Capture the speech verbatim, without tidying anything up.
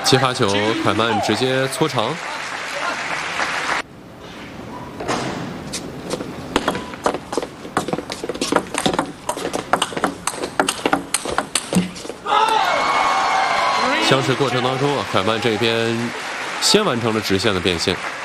接发球，凯曼直接搓长。相持过程当中啊，凯曼这边先完成了直线的变线。